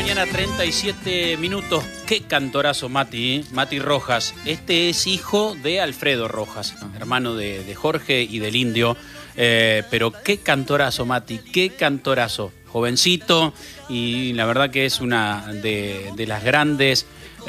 mañana, 37 minutos. Qué cantorazo, Mati, ¿eh? Mati Rojas. Este es hijo de Alfredo Rojas, hermano de Jorge y del Indio. Pero qué cantorazo, Mati, qué cantorazo. Jovencito, y la verdad que es una de las grandes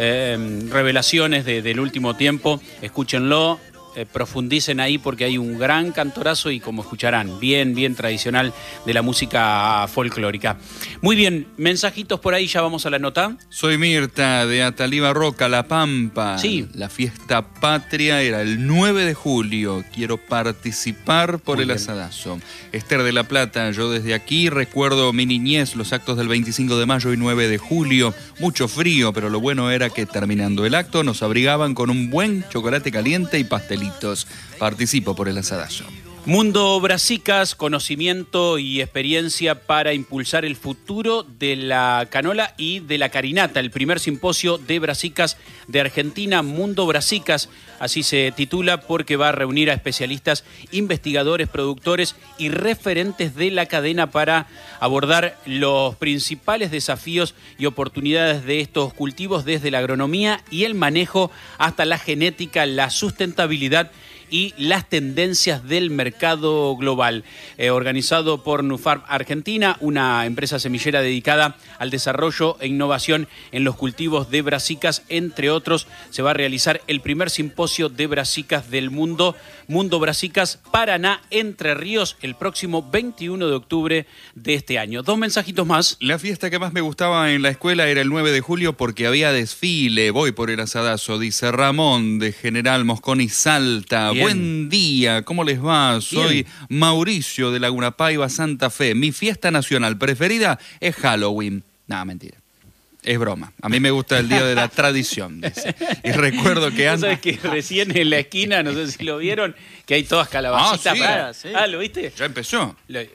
revelaciones del último tiempo. Escúchenlo. Profundicen ahí porque hay un gran cantorazo y como escucharán, bien tradicional de la música folclórica. Muy bien, mensajitos por ahí, ya vamos a la nota. Soy Mirta de Ataliva Roca, La Pampa. Sí. La fiesta patria era el 9 de julio. Quiero participar por el asadazo. Esther de La Plata, yo desde aquí recuerdo mi niñez, los actos del 25 de mayo y 9 de julio. Mucho frío, pero lo bueno era que terminando el acto nos abrigaban con un buen chocolate caliente y pastelito. Participo por el asadazo. Mundo Brasicas, conocimiento y experiencia para impulsar el futuro de la canola y de la carinata. El primer simposio de Brasicas de Argentina, Mundo Brasicas, así se titula porque va a reunir a especialistas, investigadores, productores y referentes de la cadena para abordar los principales desafíos y oportunidades de estos cultivos desde la agronomía y el manejo hasta la genética, la sustentabilidad y las tendencias del mercado global. Organizado por Nufarm Argentina, una empresa semillera dedicada al desarrollo e innovación en los cultivos de brasicas, entre otros, se va a realizar el primer simposio de brasicas del mundo, Mundo Brasicas, Paraná, Entre Ríos, el próximo 21 de octubre de este año. Dos mensajitos más. La fiesta que más me gustaba en la escuela era el 9 de julio porque había desfile. Voy por el asadazo, dice Ramón de General Mosconi Salta. Bien. Buen día, ¿cómo les va? Soy Bien. Mauricio de Laguna Paiva, Santa Fe. Mi fiesta nacional preferida es Halloween. No, mentira. Es broma. A mí me gusta el día de la tradición, dice. Y recuerdo que antes... ¿Sabes que recién en la esquina, no sé si lo vieron, que hay todas calabacitas? sí. raras? Sí. Ah, ¿lo viste? Ya empezó.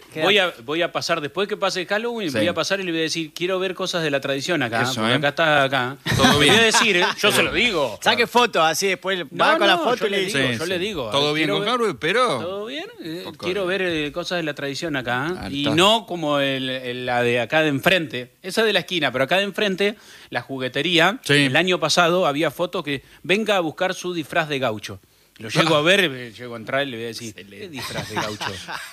Voy a pasar, después que pase Halloween, Sí. voy a pasar y le voy a decir, quiero ver cosas de la tradición acá. Eso, porque ¿eh? acá está acá. Todo Le bien. voy a decir, yo se lo digo. Saque fotos, así después va con la foto yo y le le dice. digo, Sí, yo sí. le digo. Todo bien Quiero con ver- Halloween, pero... ¿Todo bien? Poco Quiero de- ver cosas de la tradición acá. Ah, Y está. no como la de acá de enfrente. Esa de la esquina, pero acá de enfrente, la juguetería. Sí. El año pasado había fotos que venga a buscar su disfraz de gaucho. Lo llego a ver, llego a entrar y le voy a decir, ¿qué disfraz de gaucho?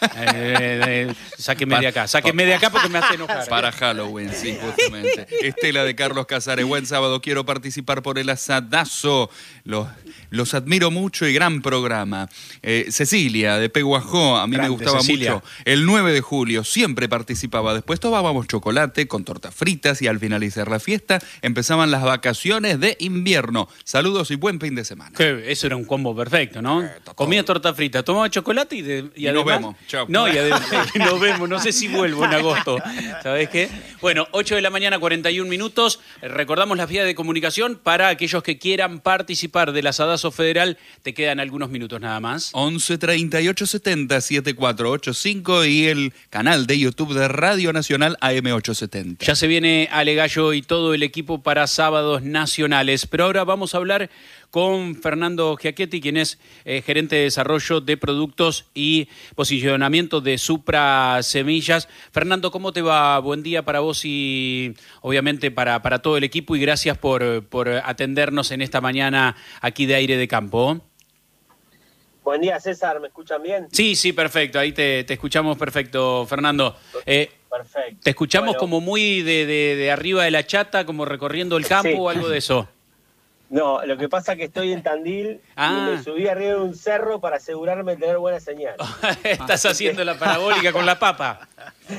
Sáqueme de acá porque me hace enojar. Para Halloween, sí, justamente. Estela de Carlos Casares, buen sábado, quiero participar por el asadazo. Los admiro mucho y gran programa. Cecilia de Peguajó, a mí Grande, me gustaba Cecilia. mucho. El 9 de julio siempre participaba. Después tomábamos chocolate con tortas fritas y al finalizar la fiesta empezaban las vacaciones de invierno. Saludos y buen fin de semana. Eso era un combo perfecto, ¿no? Está Comía todo. torta frita, tomaba chocolate y nos además... vemos. Chao. No, y además y nos vemos. No sé si vuelvo en agosto. ¿Sabés qué? Bueno, 8 de la mañana, 41 minutos. Recordamos las vías de comunicación para aquellos que quieran participar del asadazo federal. Te quedan algunos minutos nada más. 11 38 70 7485 y el canal de YouTube de Radio Nacional AM870. Ya se viene Ale Gallo y todo el equipo para sábados nacionales. Pero ahora vamos a hablar con Fernando Giachetti, quien es gerente de desarrollo de productos y posicionamiento de Supra Semillas. Fernando, ¿cómo te va? Buen día para vos y obviamente para todo el equipo y gracias por atendernos en esta mañana aquí de Aire de Campo. Buen día, César, ¿me escuchan bien? Sí, perfecto, ahí te escuchamos perfecto, Fernando. Perfecto. Te escuchamos Bueno, como muy de arriba de la chata, como recorriendo el campo Sí. o algo de eso. No, lo que pasa es que estoy en Tandil Ah. y me subí arriba de un cerro para asegurarme de tener buena señal. Estás haciendo la parabólica con la papa.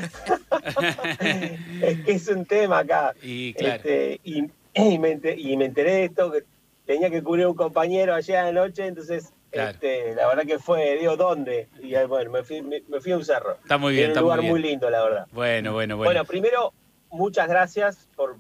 Es que es un tema acá. Y claro. Y me enteré de esto, que tenía que cubrir un compañero ayer a la noche, entonces Claro. la verdad que fue, digo, ¿dónde? Y bueno, me fui a un cerro. Está muy bien, En está un lugar muy bien. muy lindo, la verdad. Bueno. Bueno, primero, muchas gracias por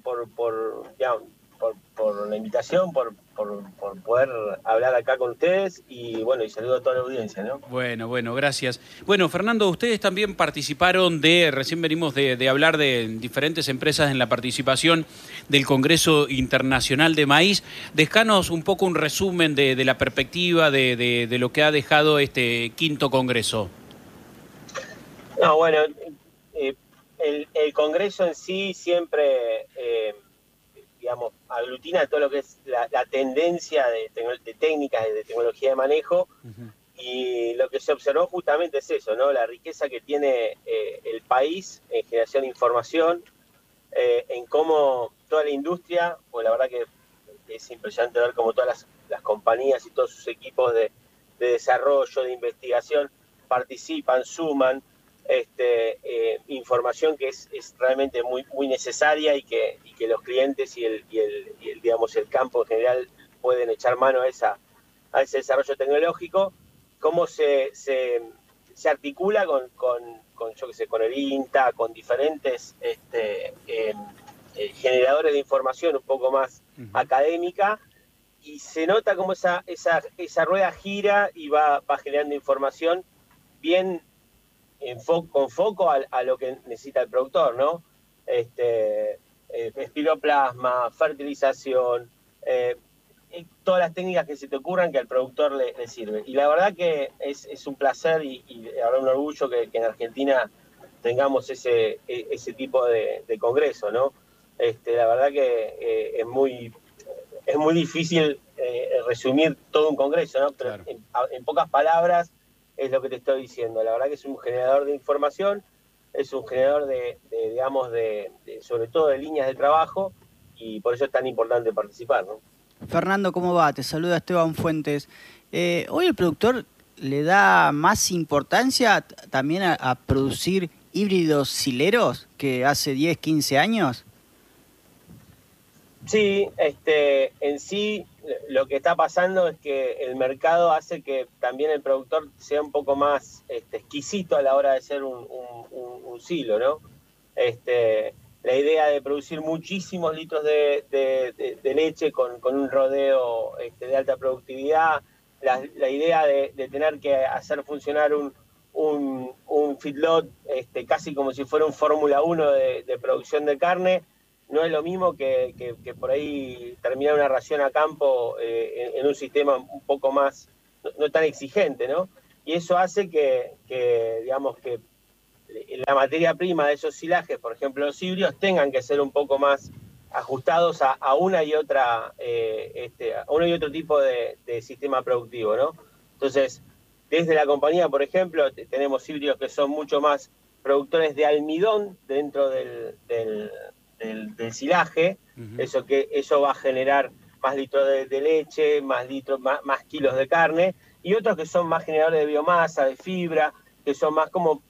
la invitación, por poder hablar acá con ustedes y bueno, y saludo a toda la audiencia, ¿no? Bueno, gracias. Bueno, Fernando, ustedes también participaron recién venimos de hablar de diferentes empresas en la participación del Congreso Internacional de Maíz. Dejanos un poco un resumen de la perspectiva de lo que ha dejado este quinto Congreso. No, bueno, el Congreso en sí siempre, digamos, aglutina todo lo que es la tendencia de técnicas, de tecnología de manejo, y lo que se observó justamente es eso, ¿no? La riqueza que tiene el país en generación de información, en cómo toda la industria, pues la verdad que es impresionante ver cómo todas las compañías y todos sus equipos de desarrollo, de investigación, participan, suman información que es realmente muy, muy necesaria y que los clientes y digamos, el campo en general pueden echar mano a ese desarrollo tecnológico. Cómo se articula con yo qué sé, con el INTA, con diferentes generadores de información un poco más académica, y se nota como esa rueda gira y va generando información bien con foco a lo que necesita el productor, ¿no? Espiroplasma, fertilización, todas las técnicas que se te ocurran que al productor le sirven. Y la verdad que es un placer y ahora un orgullo que en Argentina tengamos ese tipo de congreso, ¿no? La verdad que es muy difícil resumir todo un congreso, ¿no? Pero claro. en pocas palabras es lo que te estoy diciendo. La verdad que es un generador de información, es un generador digamos, sobre todo de líneas de trabajo, y por eso es tan importante participar, ¿no? Fernando, ¿cómo va? Te saluda Esteban Fuentes. Hoy el productor le da más importancia también a producir híbridos sileros que hace 10, 15 años. Sí, en sí lo que está pasando es que el mercado hace que también el productor sea un poco más exquisito a la hora de ser un silo, ¿no? La idea de producir muchísimos litros de leche con un rodeo de alta productividad, la idea de tener que hacer funcionar un feedlot casi como si fuera un Fórmula 1 de producción de carne, no es lo mismo que por ahí terminar una ración a campo en un sistema un poco más, no tan exigente, ¿no? Y eso hace que digamos, que la materia prima de esos silajes, por ejemplo los híbridos, tengan que ser un poco más ajustados a una y otra, a uno y otro tipo de sistema productivo, ¿no? Entonces, desde la compañía, por ejemplo, tenemos híbridos que son mucho más productores de almidón dentro del silaje. Eso va a generar más litros de leche, más kilos de carne, y otros que son más generadores de biomasa, de fibra, que son más como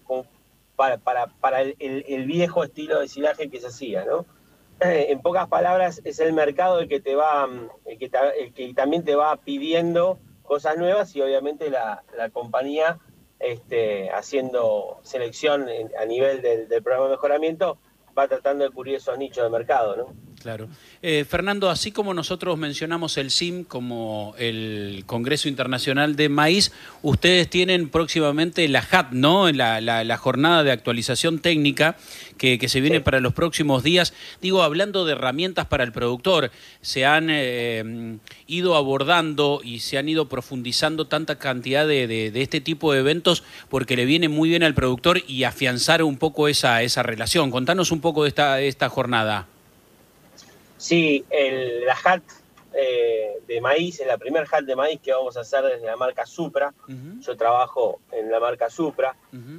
para el viejo estilo de silaje que se hacía, ¿no? En pocas palabras, es el mercado el que también te va pidiendo cosas nuevas, y obviamente la compañía haciendo selección a nivel del programa de mejoramiento va tratando de cubrir esos nichos de mercado, ¿no? Claro. Fernando, así como nosotros mencionamos el CIM como el Congreso Internacional de Maíz, ustedes tienen próximamente la JAT, ¿no? La jornada de actualización técnica que se viene para los próximos días. Digo, hablando de herramientas para el productor, se han ido abordando y se han ido profundizando tanta cantidad de este tipo de eventos porque le viene muy bien al productor y afianzar un poco esa relación. Contanos un poco de esta jornada. Sí, la HAT de maíz es la primera HAT de maíz que vamos a hacer desde la marca Supra. Yo trabajo en la marca Supra.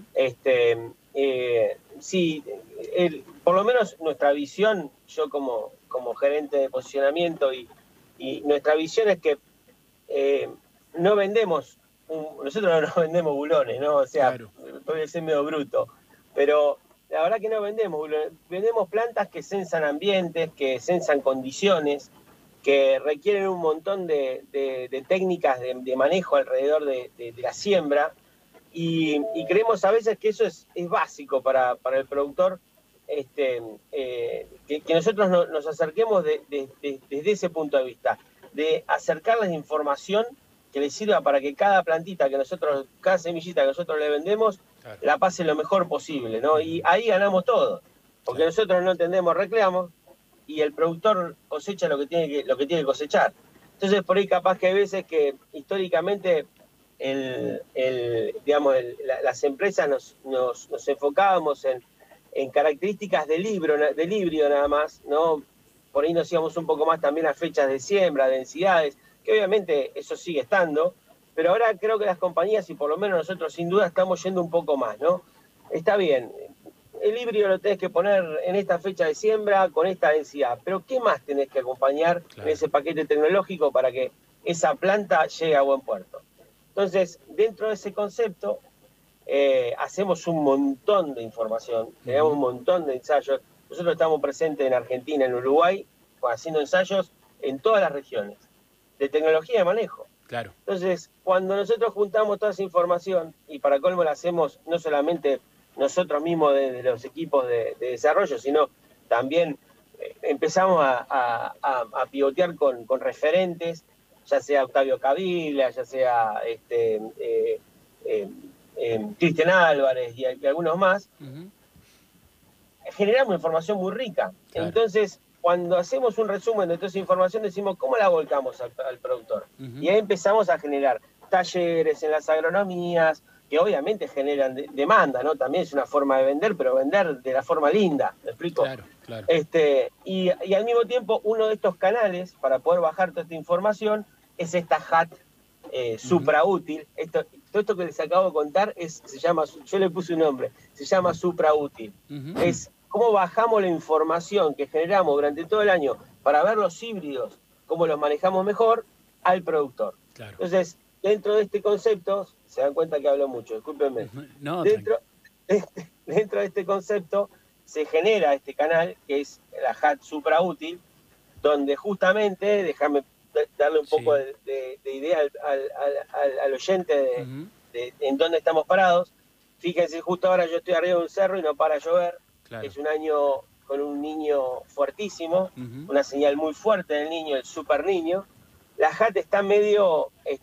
Sí, por lo menos nuestra visión, yo como gerente de posicionamiento, y nuestra visión es que no vendemos, nosotros no vendemos bulones, ¿no? O sea, claro, puede ser medio bruto, pero la verdad que no vendemos plantas que sensan ambientes, que sensan condiciones, que requieren un montón de técnicas de manejo alrededor de la siembra, y creemos a veces que eso es básico para el productor, que nosotros nos acerquemos desde ese punto de vista, de acercarles información que les sirva para que cada plantita cada semillita que nosotros le vendemos, claro, la pase lo mejor posible, ¿no? Y ahí ganamos todo, porque claro, nosotros no entendemos reclamos y el productor cosecha lo que tiene que cosechar. Entonces, por ahí capaz que hay veces que históricamente las empresas nos enfocábamos en características del híbrido nada más, ¿no? Por ahí nos íbamos un poco más también a fechas de siembra, densidades, que obviamente eso sigue estando, pero ahora creo que las compañías, y por lo menos nosotros sin duda, estamos yendo un poco más, ¿no? Está bien, el híbrido lo tenés que poner en esta fecha de siembra, con esta densidad, pero ¿qué más tenés que acompañar en ese paquete tecnológico para que esa planta llegue a buen puerto? Entonces, dentro de ese concepto, hacemos un montón de información, tenemos un montón de ensayos. Nosotros estamos presentes en Argentina, en Uruguay, haciendo ensayos en todas las regiones, de tecnología de manejo. Claro. Entonces, cuando nosotros juntamos toda esa información, y para colmo la hacemos no solamente nosotros mismos desde los equipos de desarrollo, sino también empezamos a pivotear con referentes, ya sea Octavio Caviglia, ya sea Cristian Álvarez y algunos más, generamos información muy rica. Claro. Entonces, cuando hacemos un resumen de toda esa información, decimos, ¿cómo la volcamos al productor? Y ahí empezamos a generar talleres en las agronomías, que obviamente generan demanda, ¿no? También es una forma de vender, pero vender de la forma linda, ¿me explico? Claro, claro. Y al mismo tiempo, uno de estos canales para poder bajar toda esta información es esta HAT supra útil. Todo esto que les acabo de contar se llama, yo le puse un nombre, se llama supra útil. Es cómo bajamos la información que generamos durante todo el año para ver los híbridos, cómo los manejamos mejor, al productor. Claro. Entonces, dentro de este concepto, se dan cuenta que hablo mucho, discúlpenme. No, dentro de este concepto se genera este canal, que es la HAT supra útil, donde justamente, déjame darle un poco de idea al oyente de en dónde estamos parados. Fíjense, justo ahora yo estoy arriba de un cerro y no para llover. Claro. Es un año con un niño fuertísimo, una señal muy fuerte del niño, el super niño. La HAT está medio,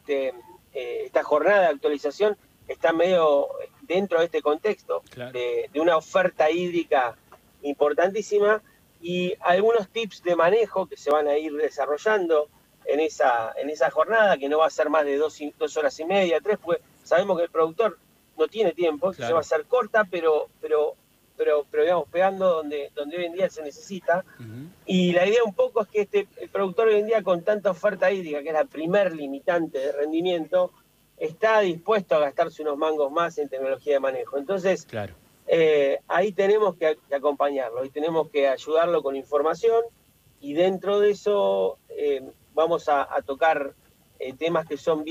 esta jornada de actualización está medio dentro de este contexto, claro, de una oferta hídrica importantísima y algunos tips de manejo que se van a ir desarrollando en esa jornada, que no va a ser más de 2 horas y media, 3, pues sabemos que el productor no tiene tiempo, claro, se va a hacer corta, pero digamos, pegando donde hoy en día se necesita. Y la idea un poco es que el productor hoy en día, con tanta oferta hídrica, que es la primer limitante de rendimiento, está dispuesto a gastarse unos mangos más en tecnología de manejo. Entonces, claro, ahí tenemos que acompañarlo, y tenemos que ayudarlo con información, y dentro de eso vamos a tocar temas que son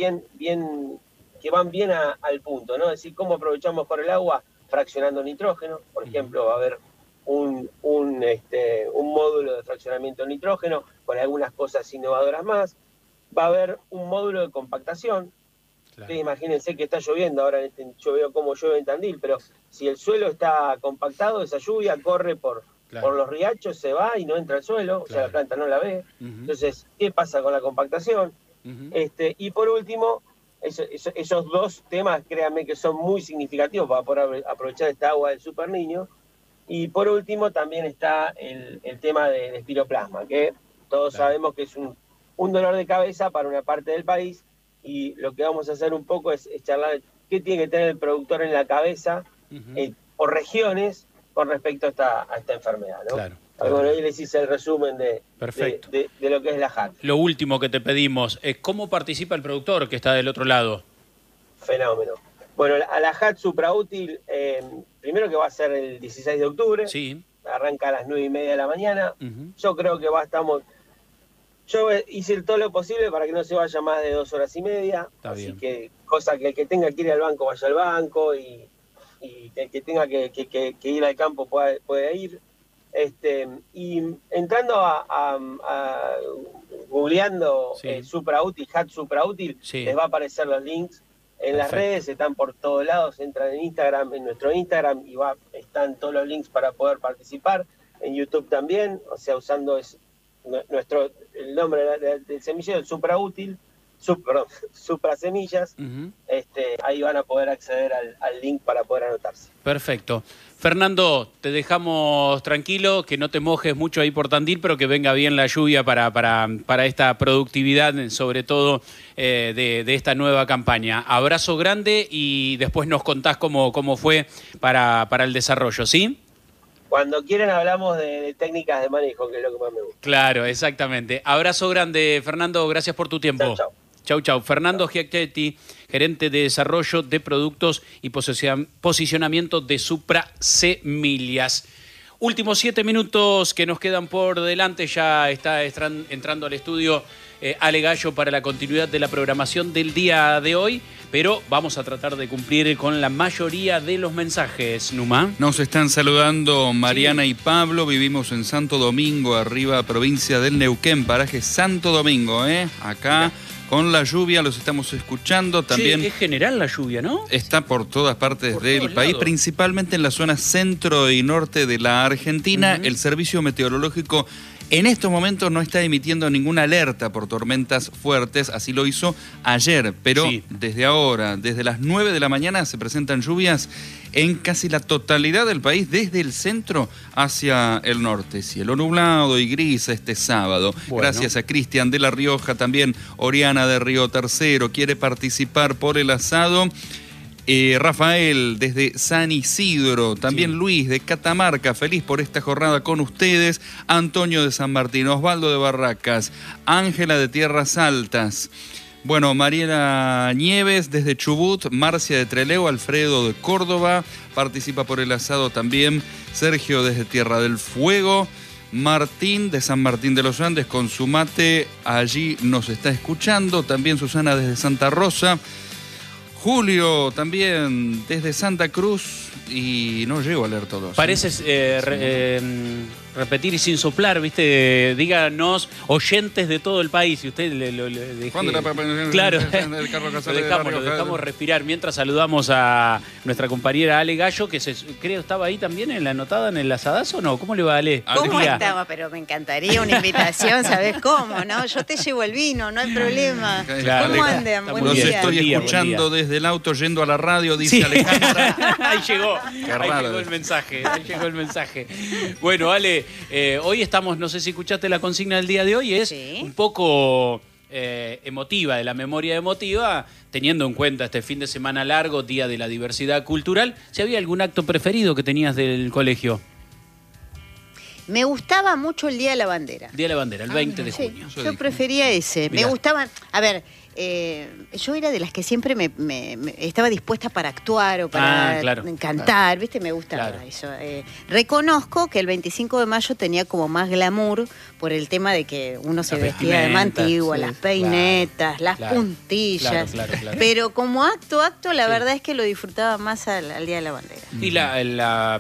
que van bien al punto, ¿no? Es decir, cómo aprovechamos mejor el agua fraccionando nitrógeno. Por ejemplo, va a haber un módulo de fraccionamiento de nitrógeno con algunas cosas innovadoras más. Va a haber un módulo de compactación. Claro. Ustedes imagínense que está lloviendo ahora, yo veo cómo llueve en Tandil, pero si el suelo está compactado, esa lluvia corre por los riachos, se va y no entra al suelo, claro, o sea, la planta no la ve. Entonces, ¿qué pasa con la compactación? Y por último, esos dos temas, créanme que son muy significativos para poder aprovechar esta agua del super niño. Y por último también está el tema del espiroplasma, que todos sabemos que es un dolor de cabeza para una parte del país, y lo que vamos a hacer un poco es charlar qué tiene que tener el productor en la cabeza por regiones con respecto a esta enfermedad, ¿no? Claro. Bueno, ahí les hice el resumen de lo que es la HAT. Lo último que te pedimos es cómo participa el productor que está del otro lado. Fenómeno. Bueno, a la HAT supra útil, primero que va a ser el 16 de octubre, sí, arranca a las 9:30 de la mañana. Yo creo que yo hice todo lo posible para que no se vaya más de 2 horas y media, así que cosa que el que tenga que ir al banco vaya al banco, y el que tenga que ir al campo puede ir. Y entrando googleando supra útil, HAT supra útil, les va a aparecer los links en las redes, están por todos lados. Entran en Instagram, en nuestro Instagram, y están todos los links para poder participar. En YouTube también, o sea, usando el nombre del semillero, el supra útil, supra semillas, ahí van a poder acceder al link para poder anotarse. Perfecto. Fernando, te dejamos tranquilo, que no te mojes mucho ahí por Tandil, pero que venga bien la lluvia para esta productividad, sobre todo de esta nueva campaña. Abrazo grande y después nos contás cómo fue para el desarrollo, ¿sí? cuando quieran hablamos de técnicas de manejo, que es lo que más me gusta. Claro, exactamente. Abrazo grande, Fernando, gracias por tu tiempo. Chau. Chau, chau. Fernando Giacchetti, gerente de desarrollo de productos y posicionamiento de Supra Semillas. Últimos 7 minutos que nos quedan por delante. Ya está entrando al estudio Ale Gallo para la continuidad de la programación del día de hoy, pero vamos a tratar de cumplir con la mayoría de los mensajes, Numa. Nos están saludando Mariana y Pablo. Vivimos en Santo Domingo, arriba, provincia del Neuquén, paraje Santo Domingo, acá. Con la lluvia los estamos escuchando también. Es general la lluvia, ¿no? Está por todas partes del país, lados. Principalmente en la zona centro y norte de la Argentina. El servicio meteorológico en estos momentos no está emitiendo ninguna alerta por tormentas fuertes, así lo hizo ayer, pero desde ahora, desde las 9 de la mañana se presentan lluvias en casi la totalidad del país, desde el centro hacia el norte. Cielo nublado y gris este sábado. Bueno. Gracias a Cristian de La Rioja, también Oriana de Río Tercero quiere participar por el asado. Rafael desde San Isidro, también Luis de Catamarca, feliz por esta jornada con ustedes. Antonio de San Martín, Osvaldo de Barracas, Ángela de Tierras Altas. Bueno, Mariela Nieves desde Chubut, Marcia de Trelew, Alfredo de Córdoba, participa por el asado también. Sergio desde Tierra del Fuego, Martín de San Martín de los Andes con su mate, allí nos está escuchando. También Susana desde Santa Rosa. Julio también desde Santa Cruz y no llego a leer todos. Pareces repetir y sin soplar, ¿viste? Díganos, oyentes de todo el país. Y usted le dejé... ¿Cuándo la Claro, el carro lo dejamos respirar. Mientras saludamos a nuestra compañera Ale Gallo, que creo estaba ahí también en la anotada en el asadazo, ¿no? ¿Cómo le va, Ale? ¿Cómo estaba? Pero me encantaría una invitación, ¿sabes cómo, no? Yo te llevo el vino, no hay problema. Claro, ¿Cómo andan? Buen Los día. estoy escuchando desde el auto yendo a la radio, dice Alejandra. Ahí llegó. Qué Ahí raro. llegó el mensaje. Bueno, Ale, hoy estamos, no sé si escuchaste la consigna del día de hoy, es un poco emotiva, de la memoria emotiva, teniendo en cuenta este fin de semana largo, Día de la Diversidad Cultural. ¿Si había algún acto preferido que tenías del colegio? Me gustaba mucho el Día de la Bandera. Día de la Bandera, el 20 de junio. Yo prefería ese. Mirá. Me gustaban... A ver, yo era de las que siempre me estaba dispuesta para actuar o para cantar, ¿viste? Me gustaba eso. Reconozco que el 25 de mayo tenía como más glamour por el tema de que uno se vestía de mantigua, las peinetas, las puntillas. Claro. Pero como acto, la verdad es que lo disfrutaba más al Día de la Bandera. Y la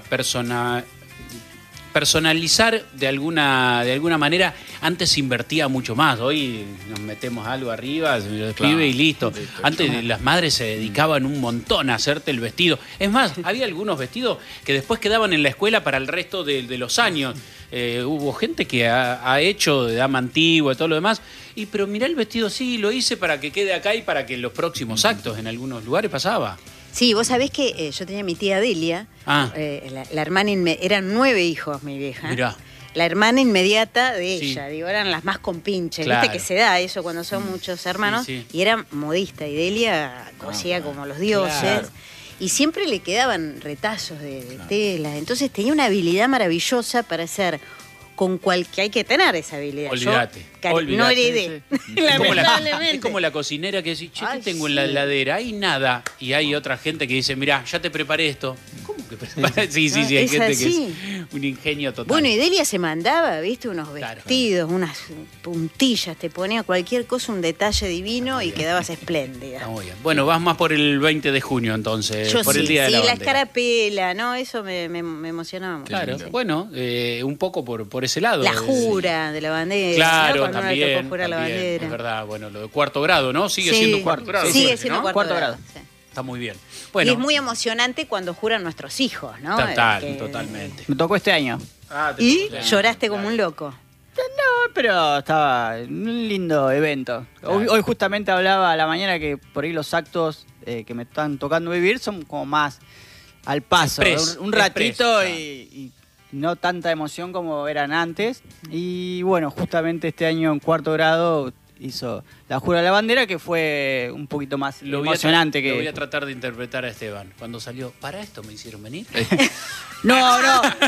personalizar de alguna manera, antes se invertía mucho más. Hoy nos metemos algo arriba, se lo escribe y listo. Antes las madres se dedicaban un montón a hacerte el vestido. Es más, había algunos vestidos que después quedaban en la escuela para el resto de los años. Hubo gente que ha hecho de dama antigua y todo lo demás. Pero mirá el vestido, sí, lo hice para que quede acá y para que en los próximos actos en algunos lugares pasaba. Sí, vos sabés que yo tenía mi tía Delia, la hermana eran 9 hijos, mi vieja. Mirá. La hermana inmediata de ella, digo, eran las más compinches, claro. Viste que se da eso cuando son muchos hermanos, y era modista, y Delia cosía como los dioses, claro. Y siempre le quedaban retazos de tela, entonces tenía una habilidad maravillosa para hacer... con que hay que tener esa habilidad. Olvídate. No heredé. Es como la cocinera que dice, yo te tengo en la heladera, hay nada. Y hay otra gente que dice, mirá, ya te preparé esto. ¿Cómo que preparé? Sí, hay gente así. Que es un ingenio total. Bueno, y Delia se mandaba, viste, unos vestidos, unas puntillas, te ponía cualquier cosa, un detalle divino y quedabas espléndida. Está muy bien. Bueno, vas más por el 20 de junio entonces, yo por el Día de la Bandera. La escarapela, ¿no? Eso me emocionaba mucho. Claro, bueno, un poco por ese lado. La jura de la bandera. Claro, ¿no? también, la bandera. Es verdad, bueno, lo de cuarto grado, ¿no? Sigue siendo cuarto grado. Sigue siendo cuarto grado. Sí. Está muy bien. Bueno. Y es muy emocionante cuando juran nuestros hijos, ¿no? Totalmente. Me tocó este año. ¿Y lloraste como un loco? No, pero estaba un lindo evento. Claro. Hoy justamente hablaba a la mañana que por ahí los actos que me están tocando vivir son como más al paso. Un ratito y no tanta emoción como eran antes. Y bueno, justamente este año en cuarto grado hizo la Jura de la Bandera, que fue un poquito más emocionante. Lo voy a tratar de interpretar a Esteban. Cuando salió, ¿para esto me hicieron venir? No,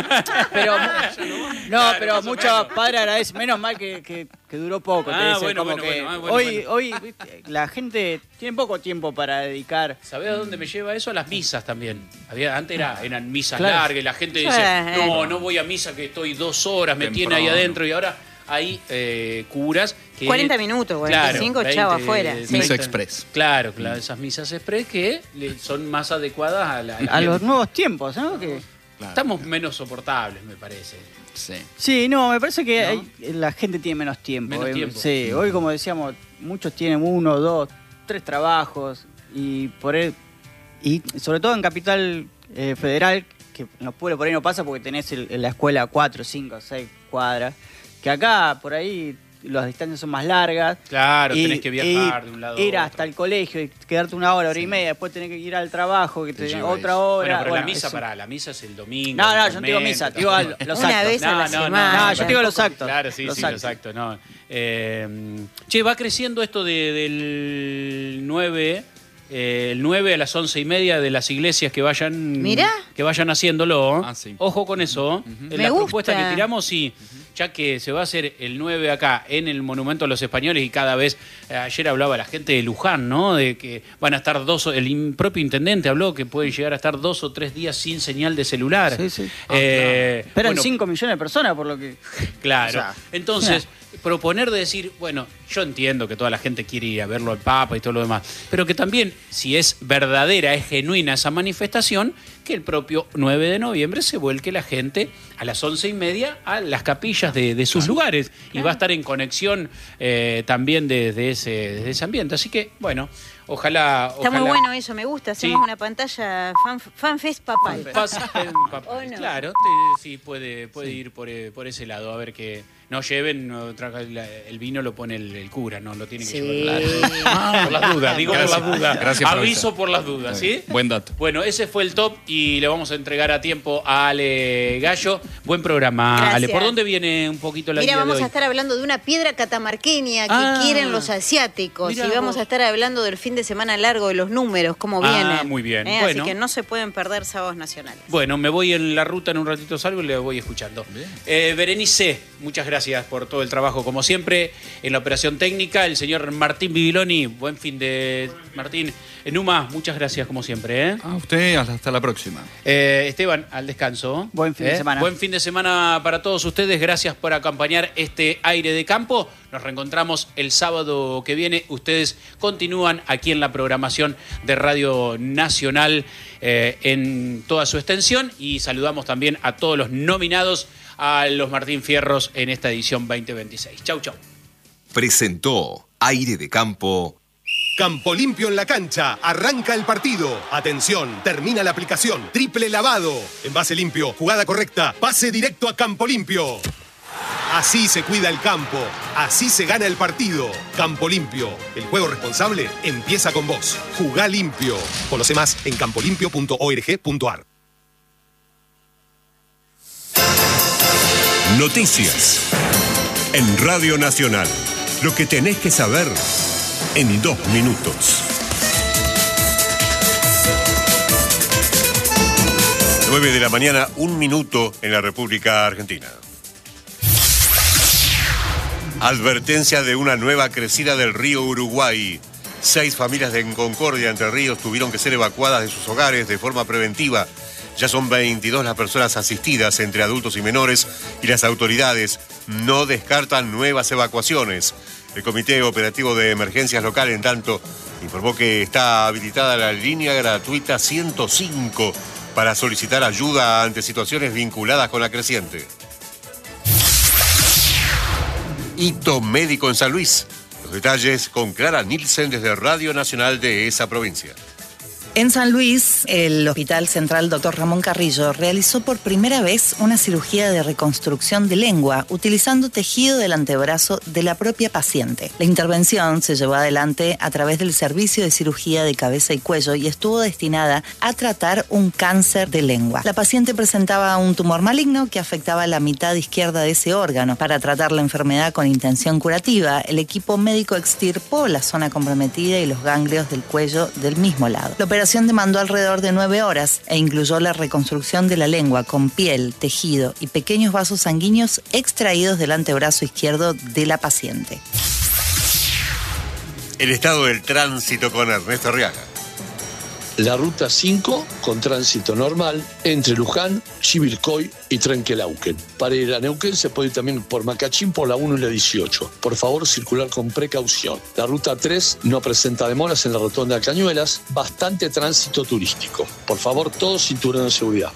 pero muchos padres agradecen. Menos mal que duró poco. Hoy ¿viste? La gente tiene poco tiempo para dedicar. ¿Sabés a dónde me lleva eso? A las misas también. Antes eran misas largas, la gente dice, no voy a misa que estoy 2 horas, me tiene ahí adentro, y ahora hay curas que... 40 minutos, 45, chavo afuera. Misa express. Claro, esas misas express que son más adecuadas a los nuevos tiempos, ¿no? Estamos menos soportables, me parece. Sí, me parece que la gente tiene menos tiempo. Sí, hoy, como decíamos, muchos tienen 1, 2, 3 trabajos y sobre todo en Capital Federal, que en los pueblos por ahí no pasa porque tenés en la escuela 4, 5, 6 cuadras, que acá por ahí las distancias son más largas. Claro, tenés que viajar de un lado a otro. Ir hasta el colegio y quedarte 1 hora, hora y media, después tenés que ir al trabajo, que te otra hora. Pero la misa, la misa es el domingo. No, yo no digo misa, digo los actos. Una vez a la semana. Yo digo los actos. Claro, sí, los actos. No. Va creciendo esto del 9... el 9 a las 11:30 de las iglesias que vayan haciéndolo. Ojo con eso. En la propuesta que tiramos, ya que se va a hacer el 9 acá en el Monumento a los Españoles, y cada vez, ayer hablaba la gente de Luján, ¿no? De que van a estar el propio intendente habló que pueden llegar a estar 2 o 3 días sin señal de celular. Sí. Esperan 5 millones de personas por lo que... Claro. Entonces, proponer de decir, bueno, yo entiendo que toda la gente quiere ir a verlo al Papa y todo lo demás, pero que también, si es verdadera, es genuina esa manifestación, que el propio 9 de noviembre se vuelque la gente a las 11:30 a las capillas de sus lugares, y va a estar en conexión también desde ese ambiente. Así que, bueno, ojalá... Está muy bueno eso, me gusta. Hacemos una pantalla fanfest papal. No? Claro, sí, puede ir por ese lado, a ver que... No lleven, el vino lo pone el cura, no lo tiene que llevar. Claro. Por las dudas, por las dudas. Gracias, aviso por las dudas, ¿sí? Buen dato. Bueno, ese fue el top y le vamos a entregar a tiempo a Ale Gallo. Buen programa, Gracias. Ale. ¿Por dónde viene un poquito la guía de hoy? Vamos a estar hablando de una piedra catamarqueña que quieren los asiáticos. Y vamos a estar hablando del fin de semana largo, de los números, cómo vienen. Muy bien. Así que no se pueden perder sábados nacionales. Bueno, me voy en la ruta, en un ratito salgo y le voy escuchando. Berenice, muchas gracias por todo el trabajo, como siempre, en la operación técnica. El señor Martín Bibiloni, buen fin de... Martín, Numa, muchas gracias, como siempre. A usted, hasta la próxima. Esteban, al descanso. Buen fin de semana. Buen fin de semana para todos ustedes. Gracias por acompañar este Aire de Campo. Nos reencontramos el sábado que viene. Ustedes continúan aquí en la programación de Radio Nacional en toda su extensión. Y saludamos también a todos los nominados a los Martín Fierros en esta edición 2026. Chau. Presentó Aire de Campo. Campo Limpio en la cancha. Arranca el partido. Atención, termina la aplicación. Triple lavado. Envase limpio, jugada correcta. Pase directo a Campo Limpio. Así se cuida el campo. Así se gana el partido. Campo Limpio. El juego responsable empieza con vos. Jugá limpio. Conoce más en campolimpio.org.ar. Noticias en Radio Nacional. Lo que tenés que saber en 2 minutos. 9 de la mañana, 1 minuto en la República Argentina. Advertencia de una nueva crecida del río Uruguay. 6 familias de Concordia, Entre Ríos, tuvieron que ser evacuadas de sus hogares de forma preventiva. Ya son 22 las personas asistidas entre adultos y menores y las autoridades no descartan nuevas evacuaciones. El Comité Operativo de Emergencias Local, en tanto, informó que está habilitada la línea gratuita 105 para solicitar ayuda ante situaciones vinculadas con la creciente. Hito médico en San Luis. Los detalles con Clara Nielsen desde Radio Nacional de esa provincia. En San Luis, el Hospital Central Dr. Ramón Carrillo realizó por primera vez una cirugía de reconstrucción de lengua utilizando tejido del antebrazo de la propia paciente. La intervención se llevó adelante a través del Servicio de Cirugía de Cabeza y Cuello y estuvo destinada a tratar un cáncer de lengua. La paciente presentaba un tumor maligno que afectaba la mitad izquierda de ese órgano. Para tratar la enfermedad con intención curativa, el equipo médico extirpó la zona comprometida y los ganglios del cuello del mismo lado. La operación demandó alrededor de 9 horas e incluyó la reconstrucción de la lengua con piel, tejido y pequeños vasos sanguíneos extraídos del antebrazo izquierdo de la paciente. El estado del tránsito con Ernesto Arriaga. La ruta 5 con tránsito normal entre Luján, Chivilcoy y Trenquelauquen. Para ir a Neuquén se puede ir también por Macachín por la 1 y la 18. Por favor, circular con precaución. La ruta 3 no presenta demoras en la rotonda de Cañuelas. Bastante tránsito turístico. Por favor, todos cinturón de seguridad.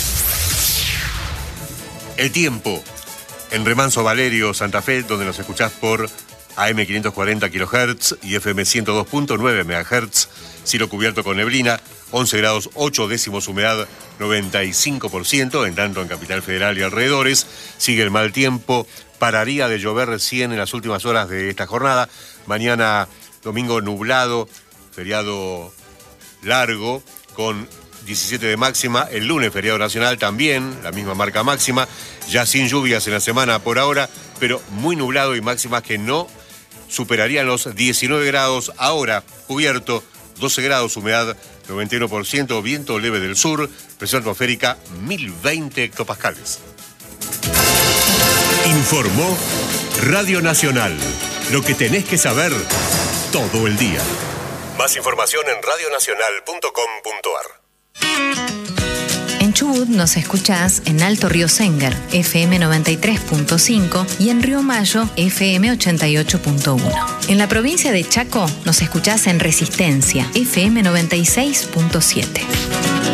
El tiempo. En Remanso Valerio, Santa Fe, donde nos escuchás por AM 540 kHz y FM 102.9 MHz. Cielo cubierto con neblina, 11 grados 8 décimos, humedad 95%, en tanto en Capital Federal y alrededores. Sigue el mal tiempo, pararía de llover recién en las últimas horas de esta jornada. Mañana domingo nublado, feriado largo, con 17 de máxima. El lunes feriado nacional también, la misma marca máxima. Ya sin lluvias en la semana por ahora, pero muy nublado y máximas que no superarían los 19 grados. Ahora cubierto, 12 grados, humedad 91%, viento leve del sur, presión atmosférica 1020 hectopascales. Informó Radio Nacional. Lo que tenés que saber todo el día. Más información en radionacional.com.ar. En Chubut nos escuchás en Alto Río Sénger, FM 93.5 y en Río Mayo, FM 88.1. En la provincia de Chaco nos escuchás en Resistencia, FM 96.7.